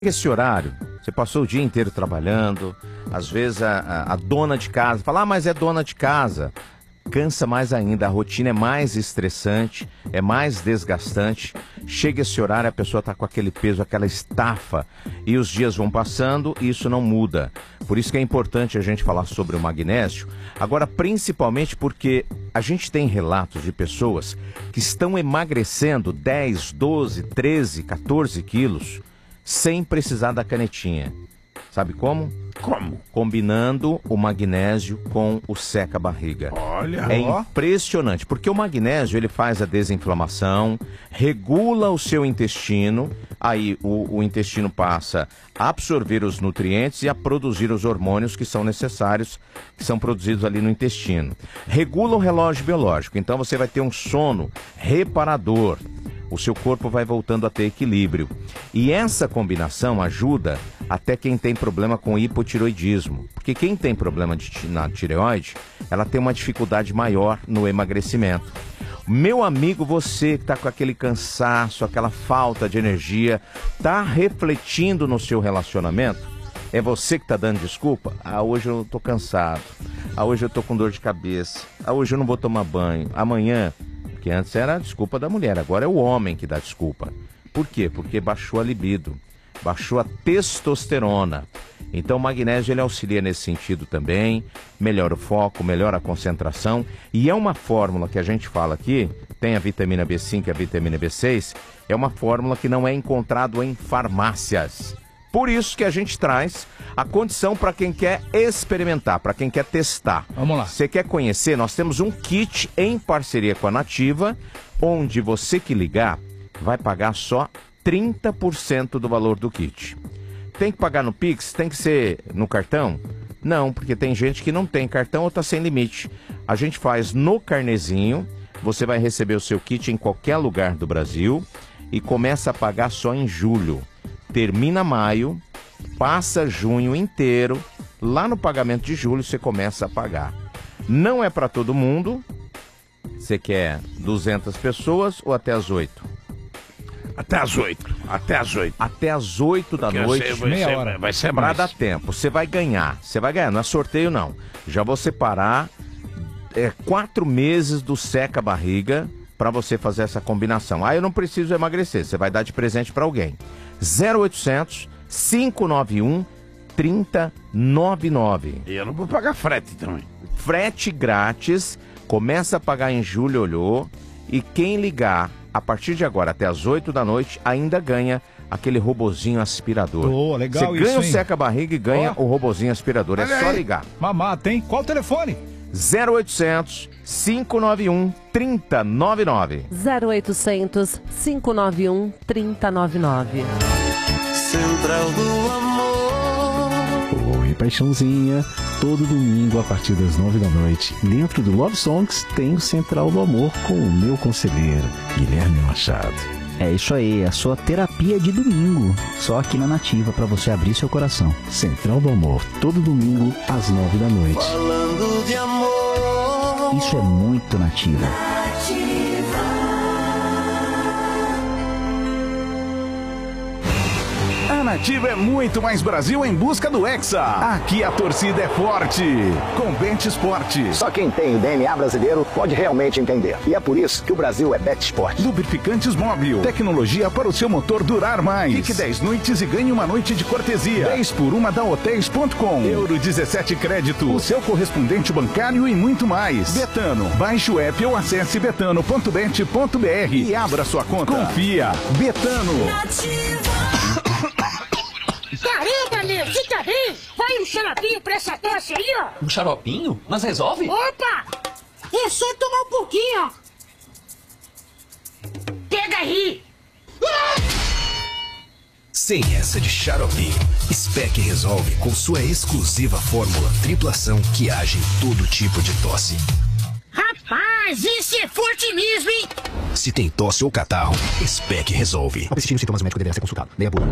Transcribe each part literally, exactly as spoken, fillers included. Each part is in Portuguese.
Esse horário, você passou o dia inteiro trabalhando, às vezes a, a, a dona de casa fala, ah, mas é dona de casa. Cansa mais ainda, a rotina é mais estressante, é mais desgastante. Chega esse horário, a pessoa está com aquele peso, aquela estafa, e os dias vão passando e isso não muda. Por isso que é importante a gente falar sobre o magnésio. Agora, principalmente porque a gente tem relatos de pessoas que estão emagrecendo dez, doze, treze, quatorze quilos sem precisar da canetinha. Sabe como? Como? Combinando o magnésio com o seca-barriga. Olha, é ó. impressionante, porque o magnésio ele faz a desinflamação, regula o seu intestino, aí o, o intestino passa a absorver os nutrientes e a produzir os hormônios que são necessários, que são produzidos ali no intestino. Regula o relógio biológico, então você vai ter um sono reparador. O seu corpo vai voltando a ter equilíbrio. E essa combinação ajuda até quem tem problema com hipotiroidismo. Porque quem tem problema de, na tireoide, ela tem uma dificuldade maior no emagrecimento. Meu amigo, você que está com aquele cansaço, aquela falta de energia, está refletindo no seu relacionamento? É você que está dando desculpa? Ah, hoje eu estou cansado. Ah, hoje eu estou com dor de cabeça. Ah, hoje eu não vou tomar banho. Amanhã... Porque antes era a desculpa da mulher, agora é o homem que dá desculpa. Por quê? Porque baixou a libido, baixou a testosterona. Então o magnésio ele auxilia nesse sentido também, melhora o foco, melhora a concentração. E é uma fórmula que a gente fala aqui, tem a vitamina B cinco e a vitamina B seis, é uma fórmula que não é encontrado em farmácias. Por isso que a gente traz a condição para quem quer experimentar, para quem quer testar. Vamos lá. Você quer conhecer? Nós temos um kit em parceria com a Nativa, onde você que ligar vai pagar só trinta por cento do valor do kit. Tem que pagar no Pix? Tem que ser no cartão? Não, porque tem gente que não tem cartão ou está sem limite. A gente faz no carnezinho, você vai receber o seu kit em qualquer lugar do Brasil e começa a pagar só em julho. Termina maio, passa junho inteiro, lá no pagamento de julho você começa a pagar. Não é para todo mundo, você quer duzentas pessoas ou até as oito? Até as oito, até as oito. Até as oito da noite, vai meia ser, hora. vai ser para mais. dar tempo. Você vai ganhar, você vai ganhar, não é sorteio não. Já vou separar é, quatro meses do seca-barriga para você fazer essa combinação. Ah, eu não preciso emagrecer, você vai dar de presente para alguém. zero oitocentos, cinco nove um, três zero nove nove. E eu não vou pagar frete também. Frete grátis, começa a pagar em julho, olhou, e quem ligar a partir de agora até as oito da noite ainda ganha aquele robozinho aspirador. Boa, legal Você isso, ganha o hein? seca-barriga e ganha Ó. o robozinho aspirador, é Olha só aí. ligar. Mamata, hein? Qual o telefone? zero oitocentos, cinco nove um, três zero nove nove. zero oitocentos, cinco nove um, três zero nove nove. Central do Amor. Oi, paixãozinha. Todo domingo, a partir das nove da noite, dentro do Love Songs, tem o Central do Amor com o meu conselheiro, Guilherme Machado. É isso aí, a sua terapia de domingo. Só aqui na Nativa para você abrir seu coração. Central do Amor, todo domingo, às nove da noite. Falando de amor. Isso é muito Nativa. A Nativa é muito mais Brasil em busca do Hexa. Aqui a torcida é forte. Com Bet Esporte. Só quem tem o D N A brasileiro pode realmente entender. E é por isso que o Brasil é Bet Sport. Lubrificantes Móvel. Tecnologia para o seu motor durar mais. Fique dez noites e ganhe uma noite de cortesia. dez por uma da hotéis ponto com. Euro dezessete crédito. O seu correspondente bancário e muito mais. Betano. Baixe o app ou acesse betano ponto bet ponto br e abra sua conta. Confia. Betano. Caramba, meu, você tá bem? Vai um xaropinho pra essa tosse aí, ó. Um xaropinho? Mas resolve? Opa! É só tomar um pouquinho, ó. Pega aí. Sem essa de xaropinho, Spec resolve com sua exclusiva fórmula triplação que age em todo tipo de tosse. Rapaz, isso é forte mesmo, hein? Se tem tosse ou catarro, Spec resolve. Ao persistir os sintomas, o médico deverá ser consultado. Leia a bula.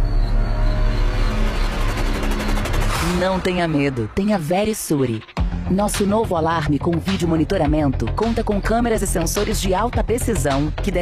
Não tenha medo, tenha Verisure. Nosso novo alarme com vídeo monitoramento conta com câmeras e sensores de alta precisão que